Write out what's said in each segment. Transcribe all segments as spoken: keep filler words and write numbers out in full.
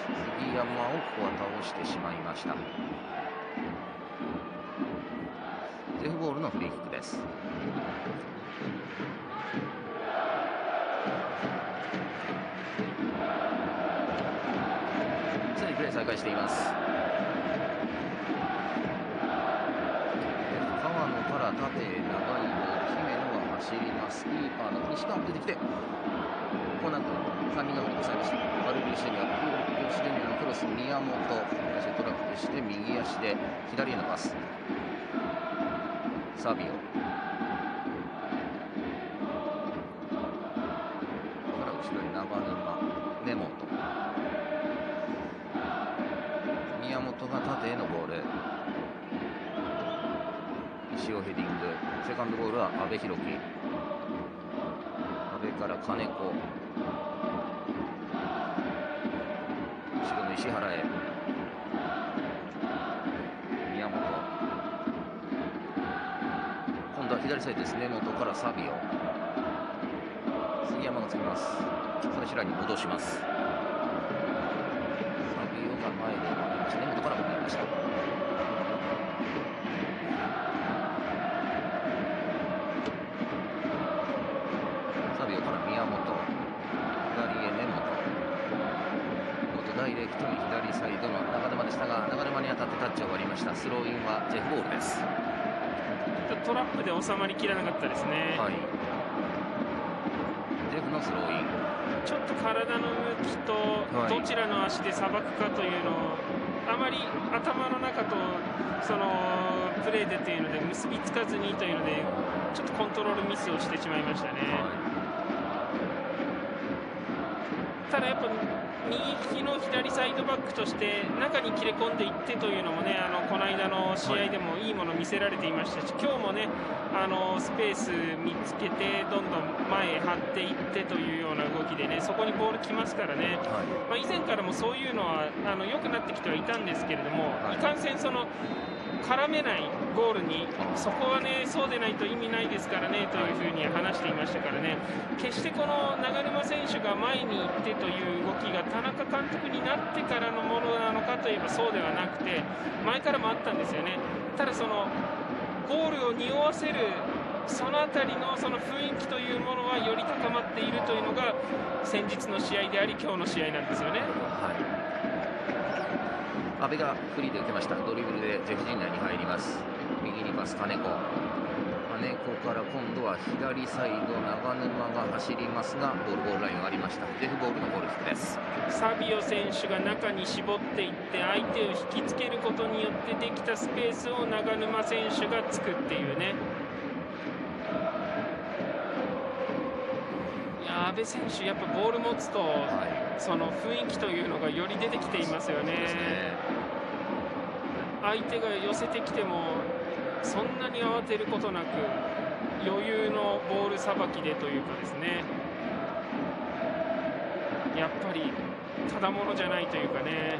杉山をここは倒してしまいました。ジェフボールのフリーキックです。すでにプレー再開しています。川野から縦へ長いボール、姫野が走ります。キーパーの西川出てきてコーナーさんにんが振り越されました。バルビルシェニア、吉田のクロス、宮本足トラップして右足で左へのパス。サビオから後ろに長沼、根本、宮本が縦へのボール、石尾ヘディング、セカンドボールは阿部寛樹、阿部から金子、後ろの石原へ、宮本、今度は左サイドです。根本からサビオ、杉山がつきます。最終ラインに戻します。サビオが前で回りました。根本から戻りました。サビオから宮本、左へ根本、ダイレクトに左サイドの長沼でしたが、長沼に当たってタッチを割りました。スローインはジェフボールです。 トラップで収まりきらなかったですね。 はい、ジェフのスローイン、 ちょっと体の向きとどちらの足でさばくかというのを、はい、あまり頭の中とそのプレーでというので結びつかずにというので、ちょっとコントロールミスをしてしまいましたね。はい、ただやっぱ右利きの左サイドバックとして中に切れ込んでいってというのもね、あのこの間の試合でもいいものを見せられていましたし、今日もね、あのスペース見つけてどんどん前へ張っていってというような動きでね、そこにボール来ますからね、はい、まあ、以前からもそういうのはあの良くなってきてはいたんですけれども、はい、いかんせんその絡めないゴールに、そこはね、そうでないと意味ないですからねというふうに話していましたからね、決してこの長沼選手が前に行ってという動きが田中監督になってからのものなのかといえばそうではなくて、前からもあったんですよね。ただそのゴールを匂わせるそのあたりのその雰囲気というものはより高まっているというのが先日の試合であり今日の試合なんですよね。はい、 阿部がフリーで受けました。ドリブルでジェフ陣内に入ります。右にパス金子、金子から今度は左サイド長沼が走りますが、ボールボールラインがありました。ジェフボールのボールキックです。 サビオ選手が中に絞っていって相手を引きつけることによってできたスペースを長沼選手がつくっていうね。阿部選手やっぱボール持つと、はい、その雰囲気というのがより出てきていますよね。そうですね。相手が寄せてきてもそんなに慌てることなく余裕のボールさばきでというかですね、やっぱりただものじゃないというかね。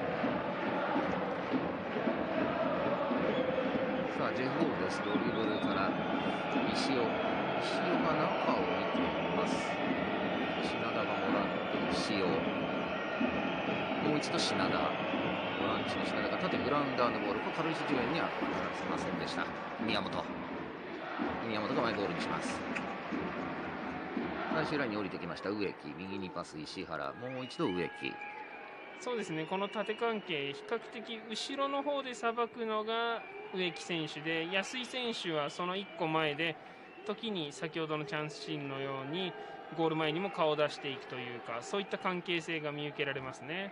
さあジェフボールです。ドリブルから石尾、石尾が中を見ています。品田がもらって石尾、もう一度品田、ボランチの品田が縦グラウンダーのボール、これ軽石地面には当たりませんでした。宮本、宮本がマイボールにします。最終ラインに降りてきました植木、右にパス石原、もう一度植木。 そうですね、この縦関係比較的後ろの方でさばくのが植木選手で、安井選手はそのいっこまえで時に先ほどのチャンスシーンのようにゴール前にも顔を出していくというか、そういった関係性が見受けられますね。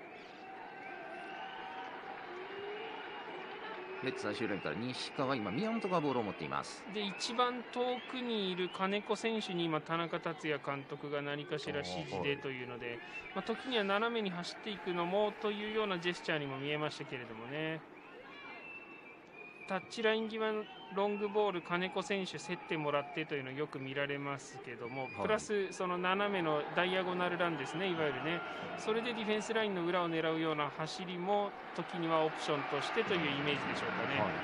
レッツ最終ラインから西川、今宮本がボールを持っています。 で一番遠くにいる金子選手に今田中達也監督が何かしら指示でというので、まあ、時には斜めに走っていくのもというようなジェスチャーにも見えましたけれどもね。タッチライン際のロングボール金子選手競ってもらってというのよく見られますけども、プラスその斜めのダイアゴナルランですね、いわゆるね、それでディフェンスラインの裏を狙うような走りも時にはオプションとしてというイメージでしょうかね。はい、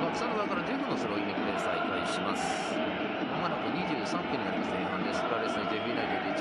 バックサイド側からジェフのスローインでプレー再開します。まもなくにじゅうさんぷんになります。前半です。プラレスのジェフユナイテッド